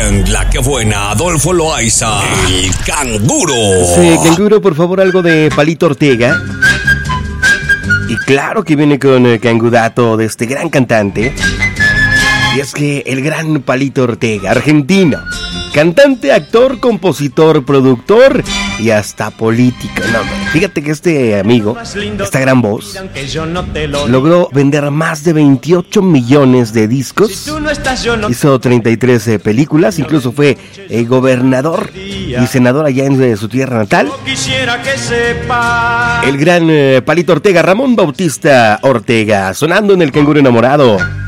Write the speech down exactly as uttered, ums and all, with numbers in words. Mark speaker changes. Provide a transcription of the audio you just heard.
Speaker 1: Band, La Que Buena, Adolfo Loaiza, El Canguro.
Speaker 2: Sí, Canguro, por favor, algo de Palito Ortega. Y claro que viene con el cangudato de este gran cantante. Y es que el gran Palito Ortega, argentino, cantante, actor, compositor, productor y hasta político. No, fíjate que este amigo, esta gran voz, logró vender más de veintiocho millones de discos. Hizo treinta y tres eh, películas, incluso fue eh, gobernador y senador allá en eh, su tierra natal. El gran eh, Palito Ortega, Ramón Bautista Ortega, sonando en El Canguro Enamorado.